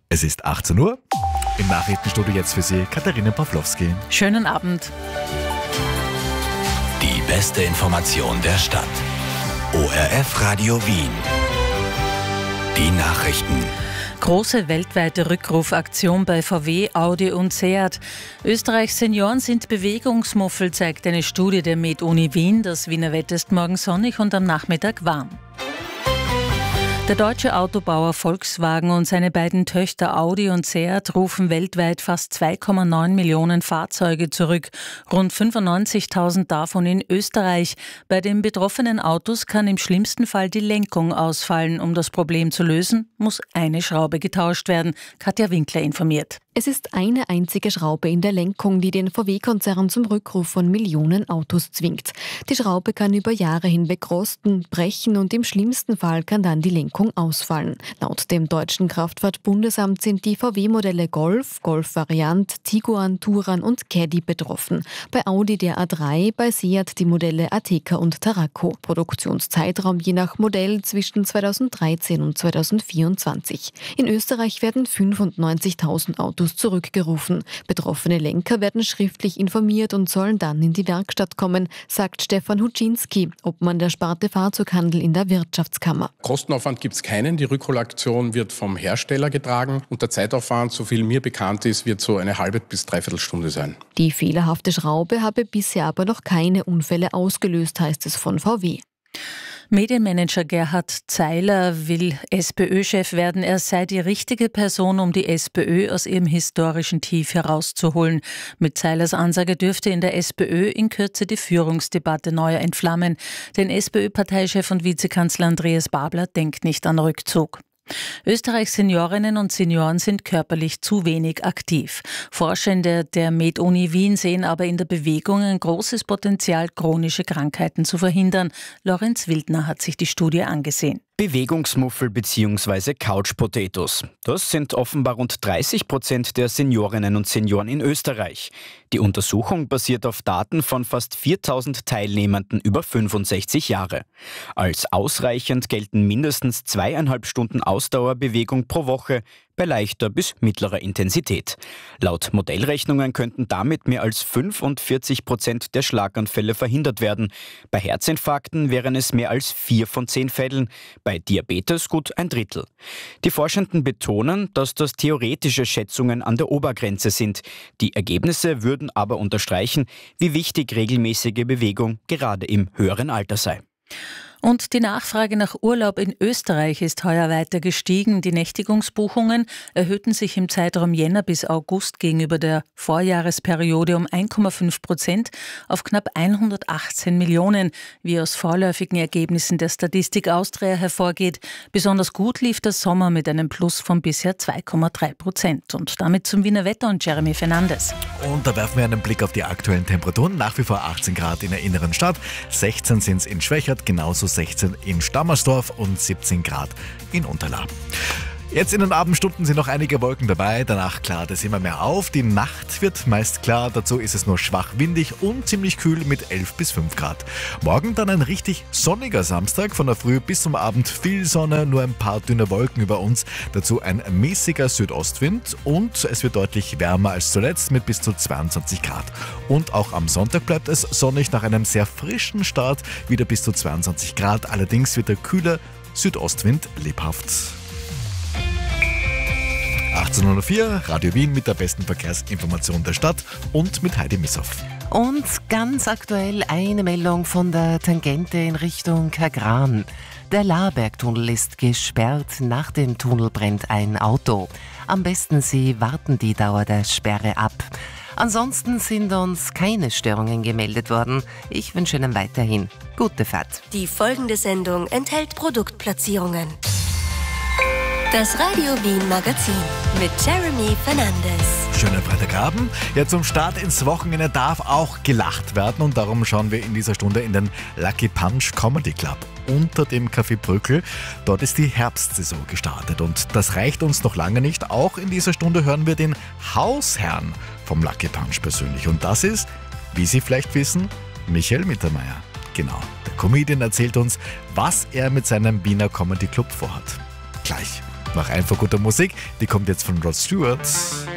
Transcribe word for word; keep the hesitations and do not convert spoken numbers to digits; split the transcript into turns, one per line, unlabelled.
Es ist achtzehn Uhr. Im Nachrichtenstudio jetzt für Sie Katharina Pawlowski.
Schönen Abend.
Die beste Information der Stadt. O R F Radio Wien. Die Nachrichten.
Große weltweite Rückrufaktion bei V W, Audi und Seat. Österreichs Senioren sind Bewegungsmuffel, zeigt eine Studie der Med-Uni Wien. Das Wiener Wetter ist morgen sonnig und am Nachmittag warm. Der deutsche Autobauer Volkswagen und seine beiden Töchter Audi und Seat rufen weltweit fast zwei Komma neun Millionen Fahrzeuge zurück, rund fünfundneunzigtausend davon in Österreich. Bei den betroffenen Autos kann im schlimmsten Fall die Lenkung ausfallen. Um das Problem zu lösen, muss eine Schraube getauscht werden. Katja Winkler informiert.
Es ist eine einzige Schraube in der Lenkung, die den V W-Konzern zum Rückruf von Millionen Autos zwingt. Die Schraube kann über Jahre hinweg rosten, brechen und im schlimmsten Fall kann dann die Lenkung ausfallen. Laut dem Deutschen Kraftfahrtbundesamt sind die V W-Modelle Golf, Golf-Variant, Tiguan, Touran und Caddy betroffen. Bei Audi der A drei, bei Seat die Modelle Ateca und Tarraco. Produktionszeitraum je nach Modell zwischen zweitausenddreizehn und zweitausendvierundzwanzig. In Österreich werden fünfundneunzigtausend Autos zurückgerufen. Betroffene Lenker werden schriftlich informiert und sollen dann in die Werkstatt kommen, sagt Stefan Huczynski, Obmann der Sparte Fahrzeughandel in der Wirtschaftskammer.
Kostenaufwand gibt es keinen. Die Rückholaktion wird vom Hersteller getragen und der Zeitaufwand, so viel mir bekannt ist, wird so eine halbe bis dreiviertel Stunde sein.
Die fehlerhafte Schraube habe bisher aber noch keine Unfälle ausgelöst, heißt es von V W.
Medienmanager Gerhard Zeiler will SPÖ-Chef werden. Er sei die richtige Person, um die SPÖ aus ihrem historischen Tief herauszuholen. Mit Zeilers Ansage dürfte in der SPÖ in Kürze die Führungsdebatte neu entflammen. Denn SPÖ-Parteichef und Vizekanzler Andreas Babler denkt nicht an Rückzug. Österreichs Seniorinnen und Senioren sind körperlich zu wenig aktiv. Forschende der Med-Uni Wien sehen aber in der Bewegung ein großes Potenzial, chronische Krankheiten zu verhindern. Lorenz Wildner hat sich die Studie angesehen.
Bewegungsmuffel bzw. Couch Potatoes. Das sind offenbar rund dreißig Prozent der Seniorinnen und Senioren in Österreich. Die Untersuchung basiert auf Daten von fast viertausend Teilnehmenden über fünfundsechzig Jahre. Als ausreichend gelten mindestens zweieinhalb Stunden Ausdauerbewegung pro Woche bei leichter bis mittlerer Intensität. Laut Modellrechnungen könnten damit mehr als fünfundvierzig Prozent der Schlaganfälle verhindert werden. Bei Herzinfarkten wären es mehr als vier von zehn Fällen, bei Diabetes gut ein Drittel. Die Forschenden betonen, dass das theoretische Schätzungen an der Obergrenze sind. Die Ergebnisse würden aber unterstreichen, wie wichtig regelmäßige Bewegung gerade im höheren Alter sei.
Und die Nachfrage nach Urlaub in Österreich ist heuer weiter gestiegen. Die Nächtigungsbuchungen erhöhten sich im Zeitraum Jänner bis August gegenüber der Vorjahresperiode um ein Komma fünf Prozent auf knapp hundertachtzehn Millionen, wie aus vorläufigen Ergebnissen der Statistik Austria hervorgeht. Besonders gut lief der Sommer mit einem Plus von bisher zwei Komma drei Prozent. Und damit zum Wiener Wetter und Jeremy Fernandes.
Und da werfen wir einen Blick auf die aktuellen Temperaturen. Nach wie vor achtzehn Grad in der inneren Stadt, sechzehn sind es in Schwächert, genauso sechzehn in Stammersdorf und siebzehn Grad in Unterlach. Jetzt in den Abendstunden sind noch einige Wolken dabei, danach klart es immer mehr auf. Die Nacht wird meist klar, dazu ist es nur schwach windig und ziemlich kühl mit elf bis fünf Grad. Morgen dann ein richtig sonniger Samstag, von der Früh bis zum Abend viel Sonne, nur ein paar dünne Wolken über uns. Dazu ein mäßiger Südostwind und es wird deutlich wärmer als zuletzt mit bis zu zweiundzwanzig Grad. Und auch am Sonntag bleibt es sonnig nach einem sehr frischen Start, wieder bis zu zweiundzwanzig Grad. Allerdings wird der kühle Südostwind lebhaft. achtzehn Uhr vier, Radio Wien mit der besten Verkehrsinformation der Stadt und mit Heidi Missoff.
Und ganz aktuell eine Meldung von der Tangente in Richtung Kagran. Der Laarbergtunnel ist gesperrt, nach dem Tunnel brennt ein Auto. Am besten Sie warten die Dauer der Sperre ab. Ansonsten sind uns keine Störungen gemeldet worden. Ich wünsche Ihnen weiterhin gute Fahrt.
Die folgende Sendung enthält Produktplatzierungen. Das Radio Wien Magazin mit Jeremy Fernandes.
Schönen Freitagabend. Ja, zum Start ins Wochenende darf auch gelacht werden und darum schauen wir in dieser Stunde in den Lucky Punch Comedy Club unter dem Café Brückel. Dort ist die Herbstsaison gestartet und das reicht uns noch lange nicht. Auch in dieser Stunde hören wir den Hausherrn vom Lucky Punch persönlich und das ist, wie Sie vielleicht wissen, Michael Mittermeier. Genau, der Comedian erzählt uns, was er mit seinem Wiener Comedy Club vorhat. Gleich. Nach einfach guter Musik, die kommt jetzt von Rod Stewart.